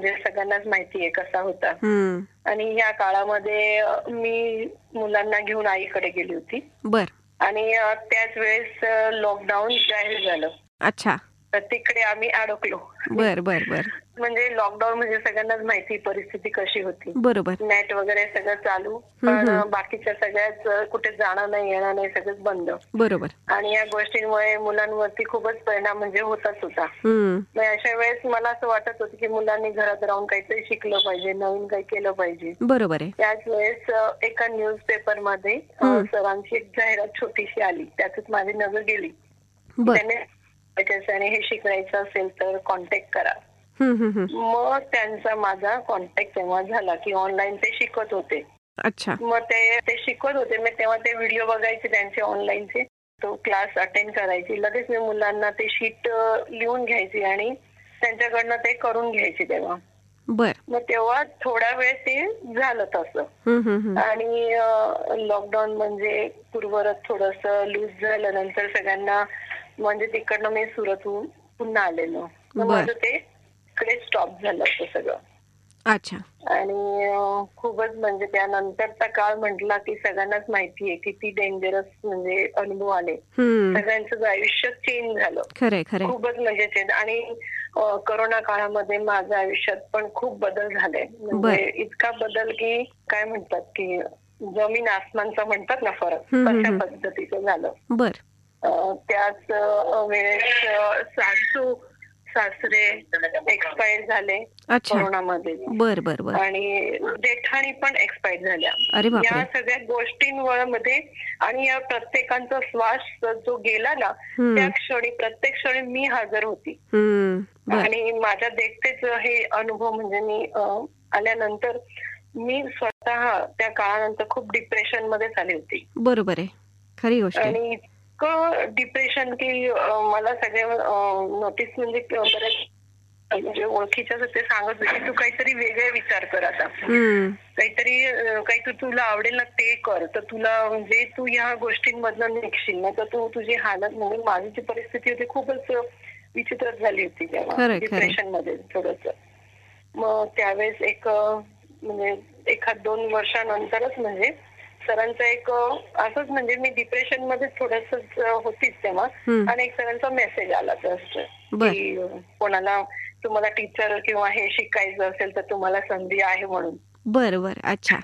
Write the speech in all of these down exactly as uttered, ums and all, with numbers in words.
म्हणजे सगळ्यांनाच माहिती आहे कसा होता. हं. आणि या काळामध्ये अ, मी मुलांना घेऊन आईकडे गेली होती बर. आणि अ, त्याच वेळेस अ, लॉकडाऊन जाहीर झालं. अच्छा. तर तिकडे आम्ही अडकलो. बर बर बर. म्हणजे लॉकडाऊन म्हणजे सगळ्यांनाच माहिती परिस्थिती कशी होती. बरोबर. नेट वगैरे सगळं चालू, हं, पण हं. अ, बाकीच्या सगळ्याच अ, कुठे जाणं नाही, येणं नाही, सगळंच बंद. बरोबर. आणि या गोष्टींमुळे मुलांवरती खूपच परिणाम म्हणजे होताच होता. हं. मग अशा वेळेस मला असं वाटत होतं की मुलांनी घरात राहून काहीतरी शिकलं पाहिजे, नवीन काही केलं पाहिजे. बरोबर आहे. त्याच वेळेस अ, एका न्यूजपेपरमध्ये अ, हं. सरांची एक जाहिरात छोटीशी आली. त्यातच माझी नजर गेली. बर. त्याने त्याच्याने हे शिकायचं असेल तर कॉन्टॅक्ट करा. हं, हं, हं. मग त्यांचा माझा कॉन्टॅक्ट तेव्हा झाला की ऑनलाईन ते शिकत होते. अच्छा. मग ते ते शिकत होते. मी तेव्हा ते व्हिडिओ बघायचे त्यांचे ऑनलाईनचे. तो क्लास अटेंड करायची. लगेच मी मुलांना ते शीट अ, लिहून घ्यायची आणि त्यांच्याकडनं ते करून घ्यायची तेव्हा. बर. मग तेव्हा थोडा वेळ ते झालं तसं. हं, हं, हं. आणि अ, लॉकडाऊन म्हणजे पूर्वरत थोडंसं लूज झालं. नंतर सगळ्यांना म्हणजे तिकडनं मी सुरतहून पुन्हा आलेलो. मग बर. माझं ते इकडे स्टॉप झालं होतं सगळं. अच्छा. आणि अ, खूपच म्हणजे त्यानंतरचा काळ म्हटला की सगळ्यांनाच माहिती आहे किती डेंजरस म्हणजे अनुभव आले. हं. सगळ्यांचं आयुष्य चेंज झालं. खरंय खरंय. खूपच म्हणजे चेंज. आणि अ, कोरोना काळामध्ये माझ्या आयुष्यात पण खूप बदल झाले. बर. म्हणजे इतका बदल की काय म्हणतात की जमीन आसमानचा म्हणतात ना फरक, हं, हं, तशा हं. पद्धतीचं झालं. बर. अ, त्याच अ, वेळेस अ, सासू सासरे एक्सपायर झाले अच्छा. कोरोनामध्ये बर बर बर. आणि जेठाणी पण एक्सपायर झाल्या. अरे बापरे. या सगळ्या गोष्टींमध्ये आणि या प्रत्येकांचा श्वास जो गेला ना त्या हं. क्षणी प्रत्येक क्षणी मी हजर होती. हं. बर. आणि माझ्या देखतेच हे अनुभव म्हणजे मी अ, आल्यानंतर मी स्वतः त्या काळानंतर खूप डिप्रेशन मध्ये आली होती. बरोबर आहे. खरी गोष्ट आहे. आणि इतकं डिप्रेशन की अ, मला सगळे अ, नोटीस म्हणजे बरेच म्हणजे ओळखीच्या ते सांगत होते की तू काहीतरी वेगळे विचार कर आता. हं. काहीतरी अ, काही तू तुला आवडेल ना ते कर. तर तुला म्हणजे तू ह्या गोष्टींमधनं निघशील. नाही तर तू तुझी हालत म्हणजे माझी जी परिस्थिती होती खूपच विचित्रच झाली होती तेव्हा खरंय खरंय. डिप्रेशन मध्ये थोडंसं. मग त्यावेळेस एक अ, म्हणजे एखाद दोन वर्षानंतरच म्हणजे सरांचं एक अ, असंच म्हणजे मी डिप्रेशन मध्ये थोडंसंच अ, होतीच तेव्हा हं. आणि एक सरांचा मेसेज आला जस्ट बर. की अ, कोणाला तुम्हाला टीचर किंवा हे शिकायचं असेल तर तुम्हाला संधी आहे म्हणून. बर बर. अच्छा.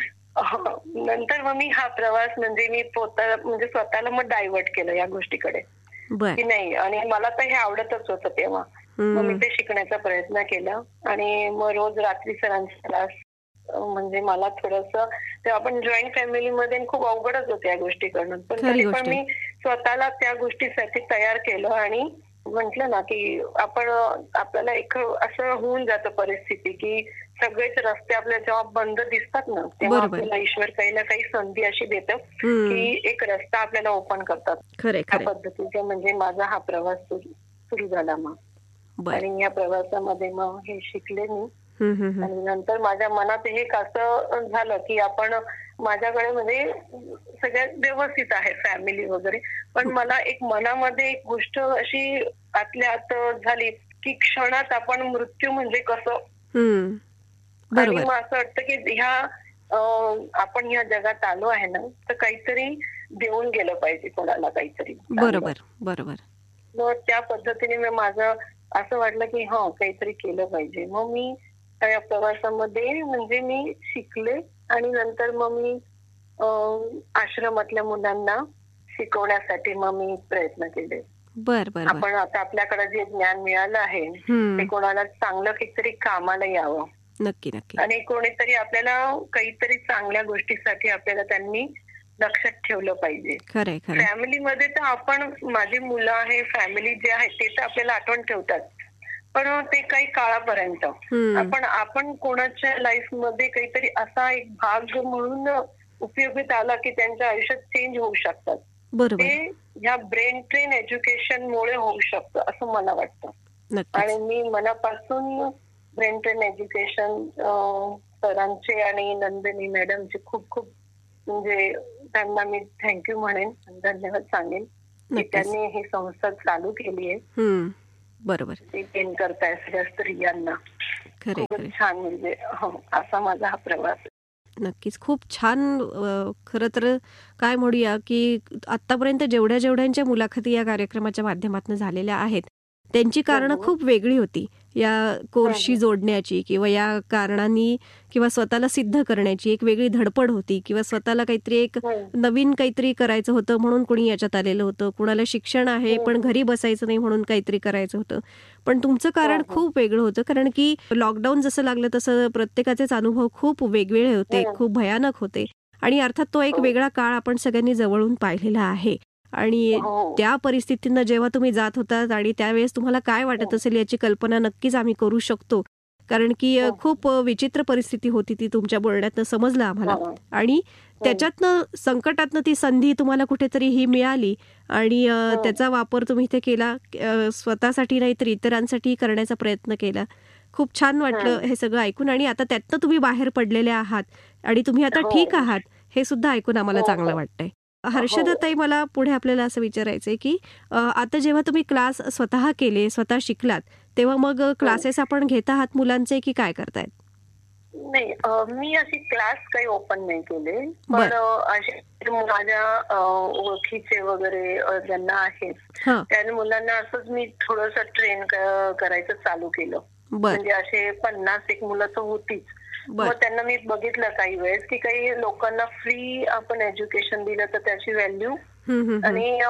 हो. नंतर मग मी हा प्रवास म्हणजे मी स्वतः म्हणजे स्वतःला मग डायव्हर्ट केलं या गोष्टीकडे बर. की नाही. आणि मला तर हे आवडतच होतं तेव्हा. मग मी हं. ते शिकण्याचा प्रयत्न केला आणि मग रोज रात्री सरांचा क्लास अ, म्हणजे मला थोडंसं तेव्हा आपण जॉईंट फॅमिलीमध्ये खूप अवघडच होत्या या गोष्टी करणं. पण खरी तरी पण गोष्ट आहे. मी स्वतःला त्या गोष्टीसाठी तयार केलं आणि म्हटलं ना की आपण अ, आपल्याला एक असं होऊन जातं परिस्थिती की सगळेच रस्ते आपल्या जेव्हा बंद दिसतात ना तेव्हा बरोबर. आपल्याला ईश्वर काही ना काही संधी अशी देतं हं. की एक रस्ता आपल्याला ओपन करतात. खरंय त्या खरंय. पद्धतीचा म्हणजे माझा हा प्रवास सुरू सुरू झाला मग. बर. आणि या प्रवासामध्ये मग हे शिकले मी. हं, हं, हं. आणि नंतर माझ्या मनात एक असं झालं की आपण माझ्याकडे म्हणजे सगळ्यात व्यवस्थित आहे फॅमिली वगैरे. पण मला एक मनामध्ये एक गोष्ट अशी आतल्या आत झाली की क्षणात आपण मृत्यू म्हणजे कसं. हं. आणि बरोबर. मग असं वाटतं की ह्या अ, आपण या जगात आलो आहे ना तर काहीतरी देऊन गेलं पाहिजे कोणाला काहीतरी चांगलं. बरोबर. बरोबर. मग त्या पद्धतीने मी माझं असं वाटलं की हं काहीतरी केलं पाहिजे. मग मी त्या प्रवासामध्ये म्हणजे मी शिकले आणि नंतर मग मी अ, आश्रमातल्या मुलांना शिकवण्यासाठी मग मी प्रयत्न केले. बर बर बर. आपण आता आपल्याकडे जे ज्ञान मिळालं आहे ते हं. कोणाला चांगलं काहीतरी कामाला यावं. नक्की नक्की. आणि कोणीतरी आपल्याला काहीतरी चांगल्या गोष्टीसाठी आपल्याला त्यांनी लक्षात ठेवलं पाहिजे. खरंय खरंय. फॅमिलीमध्ये तर आपण माझी मुलं आहे फॅमिली जे आहे ते तर आपल्याला आठवण ठेवतात. पण ते काही काळापर्यंत. हं. आपण आपण कोणाच्या लाईफ मध्ये काहीतरी असा एक भाग म्हणून उपयोगीत आला की त्यांच्या आयुष्यात चेंज होऊ शकतात. बरोबर. ते ह्या ब्रेन ट्रेन एज्युकेशन मुळे होऊ शकतं असं मला वाटतं. आणि नक्कीच. मी मनापासून ब्रेन ट्रेन एज्युकेशन सरांचे आणि नंदिनी मॅडमचे खूप खूप म्हणजे त्यांना मी थँक्यू म्हणेन धन्यवाद सांगेन की नक्कीच. त्यांनी ही संस्था चालू केली आहे. हं. बरोबर. ते ट्रेन करताय सगळ्या स्त्रियांना. खरे खूपच खरे छान म्हणजे हो असा माझा हा प्रवास आहे. नक्कीच. खूप छान. अ, खरं तर काय म्हणूया, की आत्तापर्यंत जेवढ्या जेवढ्यांच्या मुलाखती या कार्यक्रमाच्या माध्यमातून झालेल्या आहेत, त्यांची हं, कारणं हं. खूप वेगळी होती. या हं, कोर्सशी हं. जोडण्याची किंवा या कारणांनी किंवा स्वतःला सिद्ध करण्याची एक वेगळी धडपड होती किंवा स्वतःला काहीतरी एक हं. नवीन काहीतरी करायचं होतं म्हणून कोणी याच्यात आलेलं होतं. कुणाला शिक्षण आहे, हं, पण हं. घरी बसायचं नाही म्हणून काहीतरी करायचं होतं. पण तुमचं कारण हो, हो. खूप वेगळं होतं, कारण की लॉकडाऊन जसं लागलं तसं प्रत्येकाचेच अनुभव खूप वेगवेगळे होते, हं. खूप भयानक होते आणि अर्थात तो एक हो. वेगळा काळ आपण सगळ्यांनी जवळून पाहिलेला आहे. आणि हो. त्या परिस्थितीनं जेव्हा तुम्ही जात होतात आणि त्यावेळेस तुम्हाला काय वाटत हं. असेल याची कल्पना नक्कीच आम्ही करू शकतो. कारण की अ, हं. खूप अ, विचित्र परिस्थिती होती ती तुमच्या बोलण्यातनं समजलं आम्हाला हं. आणि हं. त्याच्यातनं संकटातनं ती संधी तुम्हाला कुठेतरी ही मिळाली आणि अ, हं. त्याचा वापर तुम्ही इथे केला. अ, स्वतःसाठी नाही तर इतरांसाठीही करण्याचा प्रयत्न केला. खूप छान वाटलं हं. हे सगळं ऐकून आणि आता त्यातनं तुम्ही बाहेर पडलेले आहात आणि तुम्ही आता हो. ठीक आहात हे सुद्धा ऐकून आम्हाला हो, चांगलं हो. वाटतंय. हो. हर्षदाताई, मला पुढे आपल्याला असं विचारायचंय की अ, आता जेव्हा तुम्ही क्लास स्वतः केले, स्वतः शिकलात, तेव्हा मग अ, हं. क्लासेस आपण घेत आहात मुलांचे की काय करतायत? नाही, अ, मी अशी क्लास काही ओपन नाही केले. पण बरं. अ, असे माझ्या अ, ओळखीचे वगैरे अ, ज्यांना आहेत, हां. त्या मुलांना असंच मी थोडंसं ट्रेन करायचं चालू केलं. बरं, म्हणजे असे पन्नास एक मुलं तर होतीच. मग बरं. त्यांना मी बघितलं काही वेळेस, की काही लोकांना फ्री आपण एज्युकेशन दिलं तर त्याची व्हॅल्यू हं, हं, हं. आणि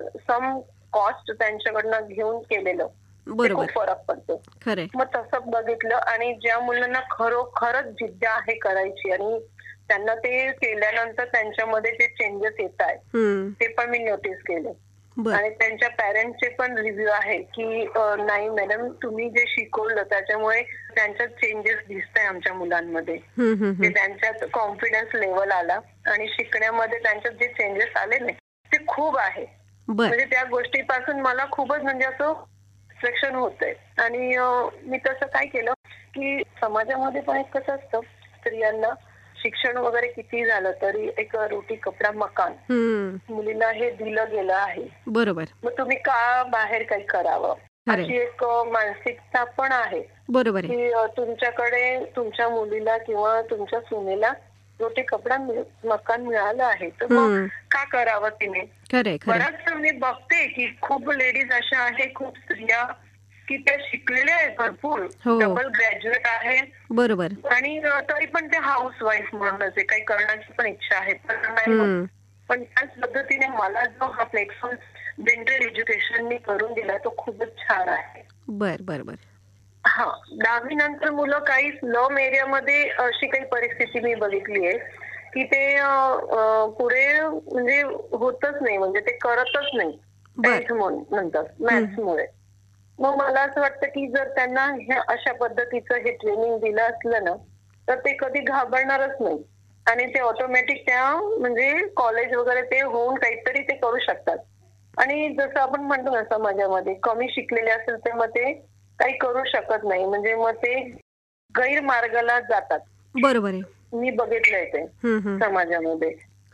सम कॉस्ट त्यांच्याकडनं घेऊन केलेलं, ते खूप बरोबर. फरक पडतो. खरंय. मग तसं बघितलं आणि ज्या मुलांना खरोखरच जिद्द आहे करायची आणि त्यांना ते केल्यानंतर त्यांच्यामध्ये जे चेंजेस येत आहेत, हं. ते पण मी नोटीस केले. बरं. आणि त्यांच्या पॅरेंट्सचे पण रिव्ह्यू आहे, की अ, नाही मॅडम तुम्ही जे शिकवलं त्याच्यामुळे त्यांच्यात चेंजेस दिसताय आमच्या मुलांमध्ये. हं, हं, ते हं. त्यांच्यात कॉन्फिडन्स लेव्हल आला आणि शिकण्यामध्ये त्यांच्यात जे चेंजेस आले नाही ते खूप आहे. बरं. म्हणजे त्या गोष्टीपासून मला खूपच म्हणजे असं डिस्ट्रॅक्शन होतंय. आणि अ, मी तसं काय केलं, की समाजामध्ये पण एक कसं असतं, स्त्रियांना शिक्षण वगैरे किती झालं तरी एक रोटी कपडा मकान हं. मुलीला हे दिलं गेलं आहे. बरोबर. मग तुम्ही का बाहेर काही करावं, खरंय. अशी एक अ, मानसिकता पण आहे, बरोबर आहे. की अ, तुमच्याकडे तुमच्या मुलीला किंवा तुमच्या सुनेला रोटी कपडा मिळ- मकान मिळालं आहे तर मग हं. का करावं तिने. खरंय, खरंय. बराच मी बघते की खूप लेडीज अशा आहे, खूप स्त्रिया की त्या शिकलेल्या आहेत भरपूर, हो. डबल ग्रॅज्युएट आहेत बरोबर. आणि अ, तरी पण ते हाऊस वाईफ म्हणूनच आहे. काही करण्याची पण इच्छा आहे पण नाही होत. हं. पण त्याच पद्धतीने मला जो हा प्लॅटफॉर्म डेंटल एज्युकेशन मी करून दिला तो खूपच छान आहे. बरं, बरं, बरं. हा, दहावी नंतर मुलं काही स्लम एरियामध्ये अशी काही परिस्थिती मी बघितली आहे की ते अ, अ, पुढे म्हणजे होतच नाही, म्हणजे ते करतच नाही बरं. टेन्थ नंतर हं. मॅथ्समुळे. मग मला असं वाटतं की जर त्यांना ह्या अशा पद्धतीचं हे ट्रेनिंग दिलं असलं ना तर ते कधी घाबरणारच नाही आणि ते ऑटोमॅटिक त्या म्हणजे कॉलेज वगैरे ते होऊन काहीतरी ते करू शकतात. आणि जसं आपण म्हणतो ना समाजामध्ये कमी शिकलेले असेल तर मग ते काही करू शकत नाही, म्हणजे मग ते गैरमार्गाला जातात. बरोबर आहे. मी बघितलंय ते हं, हं. समाजामध्ये,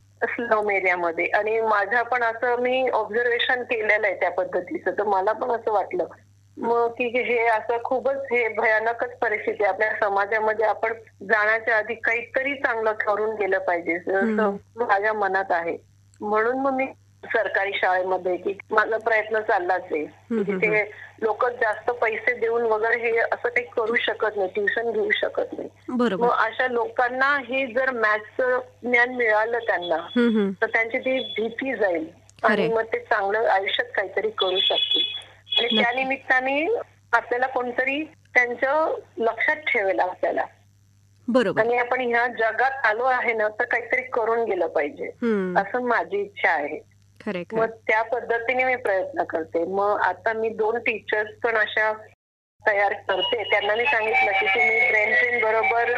स्लम एरियामध्ये. आणि माझ्या पण असं मी ऑब्झर्वेशन केलेलं आहे त्या पद्धतीचं, तर मला पण असं वाटलं मग की हे असं खूपच हे भयानकच परिस्थिती आहे. आपल्या समाजामध्ये आपण जाण्याच्या आधी काहीतरी चांगलं करून गेलं पाहिजे हं. असं माझ्या मनात आहे. म्हणून मग मी सरकारी शाळेमध्ये की माझा प्रयत्न चाललाच आहे हं, की हं, तिथे लोक जास्त पैसे देऊन वगैरे हे असं काही करू शकत नाही, ट्युशन घेऊ शकत नाही. बरोबर. मग अशा लोकांना हे जर मॅथ्सचं ज्ञान मिळालं त्यांना हं, हं. तर त्यांची ती भीती जाईल आणि खरंय. मग ते चांगलं आयुष्यात काहीतरी करू शकतील आणि त्या नक्की. निमित्ताने आपल्याला कोणतरी त्यांचं लक्षात ठेवेल आपल्याला. बरोबर. आणि आपण ह्या जगात आलो आहे ना तर काहीतरी करून गेलं पाहिजे हं. असं माझी इच्छा आहे. खरंय, खरंय. मग त्या पद्धतीने मी प्रयत्न करते. मग आता मी दोन टीचर्स पण अशा तयार करते. त्यांना मी सांगितलं की तुम्ही ब्रेन ट्रेन बरोबर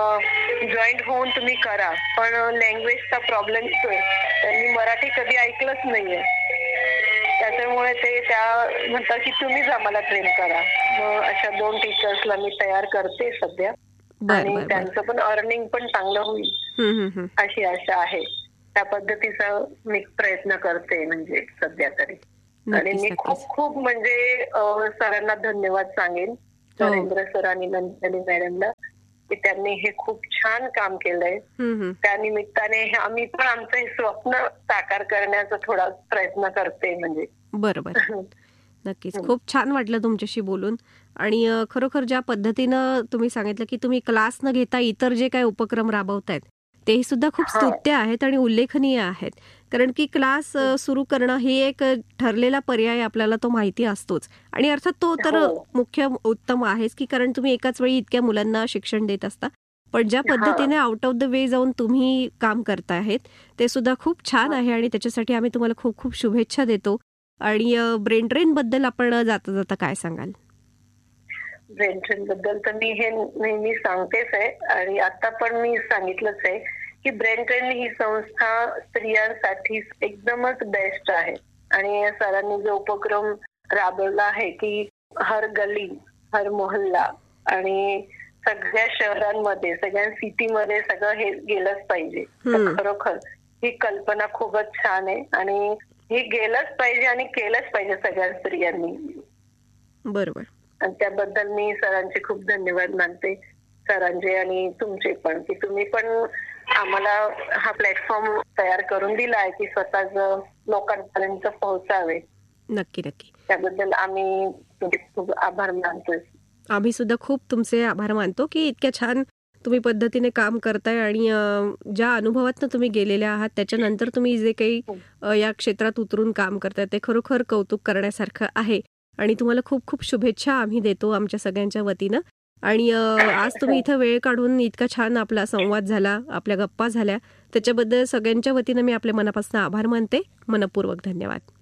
जॉईंट होऊन तुम्ही करा, पण लँग्वेजचा प्रॉब्लेम येतोय. त्यांनी मराठी कधी ऐकलंच नाहीये, त्याच्यामुळे ते त्या म्हणतात की तुम्हीच आम्हाला ट्रेन करा. मग अशा दोन टीचर्सला मी तयार करते सध्या बरं, आणि बरं, बरं. त्यांचं पण अर्निंग पण चांगलं होईल हं, हं, हं. अशी आशा आहे. त्या पद्धतीचा मी प्रयत्न करते म्हणजे सध्या तरी. आणि नक्कीच, मी नक्कीच. खूप खूप म्हणजे अ, सरांना धन्यवाद सांगेन नरेंद्र सर आणि नंदिनी मॅडमला, की त्यांनी हे खूप छान काम केलंय. हम्म, हम्म. त्या निमित्ताने हे आम्ही पण आमचं हे स्वप्न साकार करण्याचा थोडा प्रयत्न करते म्हणजे. बरोबर. नक्कीच. हं. खूप छान वाटलं तुमच्याशी बोलून. आणि अ, खरोखर ज्या पद्धतीनं तुम्ही सांगितलं, की तुम्ही क्लास न घेता इतर जे काही उपक्रम राबवतायत, ते सुद्धा खूप हां. स्तुत्य आहेत आणि उल्लेखनीय आहेत. कारण की क्लास अ, सुरू करणं ही एक अ, ठरलेला पर्याय आपल्याला तो माहिती असतोच. आणि अर्थात तो तर हो. मुख्य उत्तम आहेच, की कारण तुम्ही एकाच वेळी इतक्या मुलांना शिक्षण देत असता. पण ज्या हां. पद्धतीने आउट ऑफ द वे जाऊन तुम्ही काम करताहेत, ते सुद्धा खूप छान हां. आहे आणि त्याच्यासाठी आम्ही तुम्हाला खूप खूप शुभेच्छा देतो. आणि अ, ब्रेन ड्रेनबद्दल आपण जाता जाता काय सांगाल? ब्रेन ड्रेन बद्दल तर मी हे नेहमी सांगतेच आहे आणि आता पण मी सांगितलंच आहे, की ब्रेन ड्रेन ही संस्था स्त्रियांसाठी एकदमच बेस्ट आहे. आणि सरांनी जो उपक्रम राबवला आहे, की हर गली, हर मोहल्ला आणि सगळ्या शहरांमध्ये, सगळ्या सिटीमध्ये सगळं हे गेलंच पाहिजे. तर हं. खरोखर ही कल्पना खूपच छान आहे आणि हे गेलंच पाहिजे आणि केलंच पाहिजे सगळ्या स्त्रियांनी. बरोबर. आणि त्याबद्दल मी सरांचे खूप धन्यवाद मानते. सरांचे आणि तुमचे पण, की तुम्ही पण आम्हाला हा प्लॅटफॉर्म तयार करून दिला आहे, की स्वतःच लोकांपर्यंत पोहोचावे. नक्की, नक्की. त्याबद्दल आम्ही तुमचे खूप आभार मानतोय. आम्ही सुद्धा खूप तुमचे आभार मानतो, की इतक्या छान तुम्ही पद्धतीने काम करताय आणि अ, ज्या अनुभवातनं तुम्ही गेलेल्या आहात, त्याच्यानंतर तुम्ही जे काही अ, या क्षेत्रात उतरून काम करताय, ते खरोखर कौतुक करण्यासारखं आहे. आणि तुम्हाला खूप खूप शुभेच्छा आम्ही देतो आमच्या सगळ्यांच्या वतीनं. आणि अ, आज तुम्ही इथं वेळ काढून इतका छान आपला संवाद झाला, आपल्या गप्पा झाल्या, त्याच्याबद्दल सगळ्यांच्या वतीनं मी आपल्या मनापासून आभार मानते. मनःपूर्वक धन्यवाद.